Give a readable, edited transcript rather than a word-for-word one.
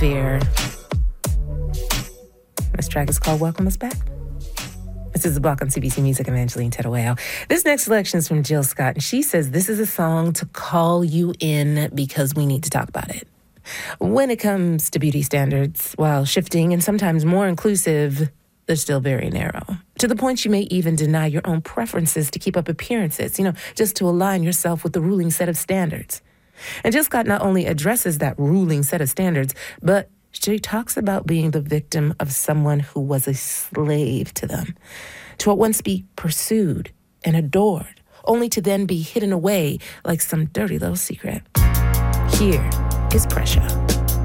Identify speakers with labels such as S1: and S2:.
S1: Fear. This track is called Welcome Us Back. This is The Block on CBC Music. I'm Angeline Teruel. This next selection is from Jill Scott, and she says this is a song to call you in because we need to talk about it. When it comes to beauty standards, while shifting and sometimes more inclusive, they're still very narrow. To the point you may even deny your own preferences to keep up appearances, just to align yourself with the ruling set of standards. And Jill Scott not only addresses that ruling set of standards, but she talks about being the victim of someone who was a slave to them, to at once be pursued and adored, only to then be hidden away like some dirty little secret. Here is Pressure.